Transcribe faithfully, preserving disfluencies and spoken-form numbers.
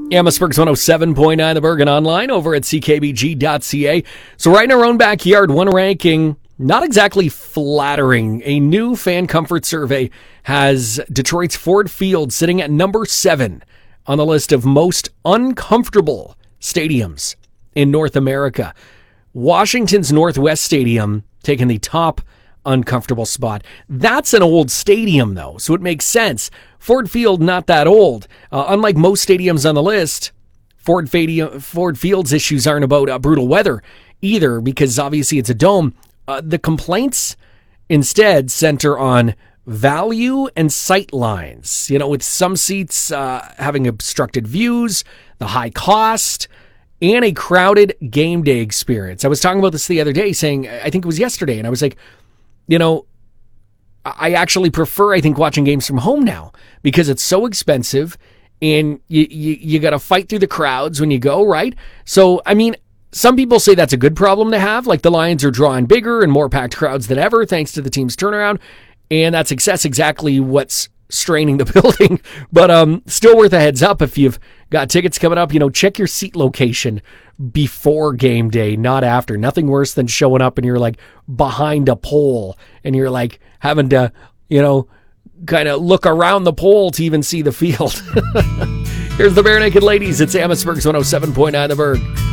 Amherstburg's one oh seven point nine The Bergen, online over at c k b g dot c a. So right in our own backyard, one ranking not exactly flattering. A new fan comfort survey has Detroit's Ford Field sitting at number seven on the list of most uncomfortable stadiums in North America. Washington's Northwest Stadium taking the top uncomfortable spot. That's an old stadium, though, so it makes sense. Ford Field, not that old. Uh, unlike most stadiums on the list, Ford, Fadi- Ford Field's issues aren't about uh, brutal weather either, because obviously it's a dome. Uh, the complaints instead center on value and sight lines, you know, with some seats uh, having obstructed views, the high cost, and a crowded game day experience. I was talking about this the other day, saying, I think it was yesterday, and I was like, you know, I actually prefer, I think, watching games from home now because it's so expensive and you, you, you got to fight through the crowds when you go, right? So, I mean, some people say that's a good problem to have. Like the Lions are drawing bigger and more packed crowds than ever thanks to the team's turnaround. And that's success exactly what's straining the building. But um, still worth a heads up if you've got tickets coming up. You know, check your seat location before game day, not after. Nothing worse than showing up and you're like behind a pole and you're like having to, you know, kind of look around the pole to even see the field. Here's the Bare Naked Ladies. It's Amherstburg's one oh seven point nine The Berg.